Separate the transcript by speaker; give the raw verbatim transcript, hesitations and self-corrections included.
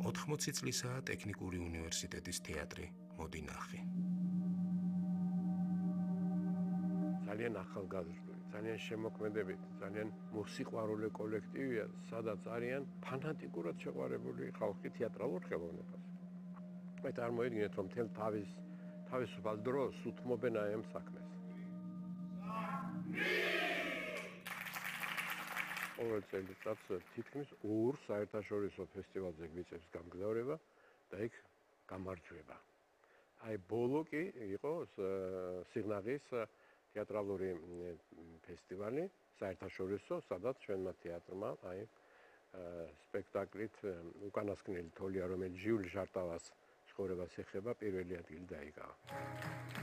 Speaker 1: ოთხმოცი წლისაა ტექნიკური უნივერსიტეტის თეატრი მოდი ნახე.
Speaker 2: ძალიან ახალგაზრდული, ძალიან შემოქმედებითი, ძალიან მოსიყვარულე კოლექტივია, სადაც არიან ფანატიკურად შეყვარებული ხალხი თეატრალურ ხელოვნებას. მე წარმოიდგინეთ, რომ მთელ თავის თავისუფალ დროს უთმობენ აი ამ საქმეს. ყოველ წელიწადს თითქმის ორ საერთაშორისო ფესტივალზე გვიწევს გამგზავრება და იქ გამარჯვება. აი ბოლო კი იყო სიღნაღის თეატრალური ფესტივალი საერთაშორისო, სადაც ჩვენმა თეატრმა აი სპექტაკლით უკანასკნელი თოლია, რომელიც ჟიულ ჟარტავას ცხოვრებას ეხება, პირველი ადგილი დაიკავა.